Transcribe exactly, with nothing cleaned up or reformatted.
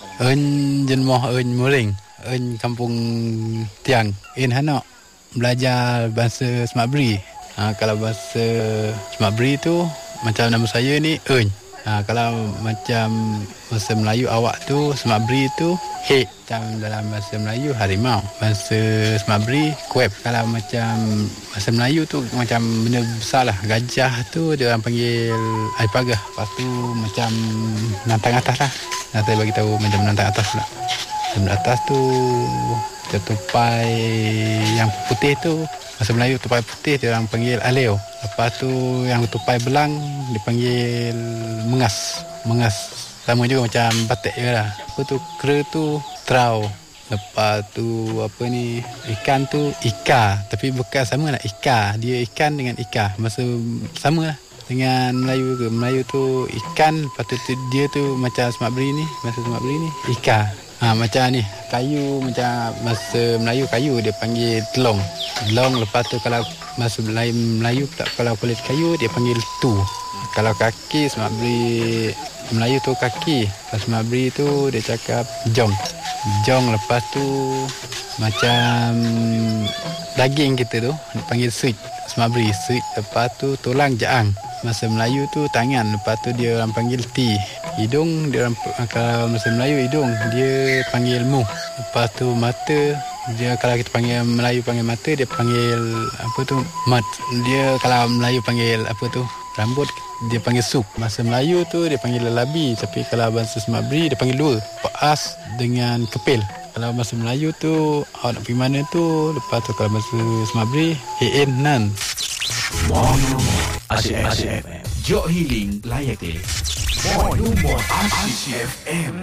En jenmoh en muring, en kampung Tiang, en hanok belajar bahasa Semak Beri. Ha, kalau bahasa Semak Beri tu macam nama saya ni En. Ha, kalau macam bahasa Melayu awak tu Semak Beri tu Hek. Macam dalam bahasa Melayu harimau. Bahasa Semak Beri kuep. Kalau macam bahasa Melayu tu macam benda besar lah. Gajah tu dia orang panggil aipagah. Lepas tu macam nantang atas lah. Nah, saya bagi tahu macam nantang atas pula. Nantang atas tu tupai yang putih tu bahasa Melayu tupai putih dia orang panggil aleo. Lepas tu yang tupai belang dipanggil mengas. Mengas sama juga macam batik je lah. Apa tu kera tu trau. Lepas tu apa ni ikan tu ika, tapi bukan sama lah ika. Dia ikan dengan ika masa sama lah dengan Melayu ke. Melayu tu ikan, lepas tu dia tu macam Semak Beri ni, bahasa Semak Beri ni ika. Ha, macam ni kayu, macam bahasa Melayu kayu dia panggil telong. Telong. Lepas tu kalau bahasa Melayu, Melayu pula kalau kulit kayu dia panggil tu. Kalau kaki Semak Beri Melayu tu kaki, bahasa Semak Beri tu dia cakap jong. Jong. Lepas tu macam daging kita tu dipanggil suit, Semak Beri suit. Lepas tu tulang jaang, bahasa Melayu tu tangan. Lepas tu dia orang panggil ti. Hidung dia orang, kalau bahasa Melayu hidung dia panggil mu. Lepas tu mata dia, kalau kita panggil Melayu panggil mata, dia panggil apa tu mat. Dia kalau Melayu panggil apa tu rambut, dia panggil sup. Bahasa Melayu tu dia panggil lelabi, tapi kalau bahasa Semak Beri dia panggil dua, paas dengan kepil. Kalau bahasa Melayu tu awak nak pergi mana tu. Lepas tu kalau bahasa Semak Beri en nan. Asyik F M. Jok Healing layak deh. Moin Moin Asyik F M.